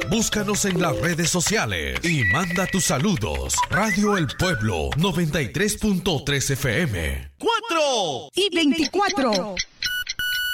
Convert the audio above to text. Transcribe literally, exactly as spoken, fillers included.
Búscanos en las redes sociales y manda tus saludos. Radio El Pueblo noventa y tres punto tres F M. ¡Cuatro! Y veinticuatro.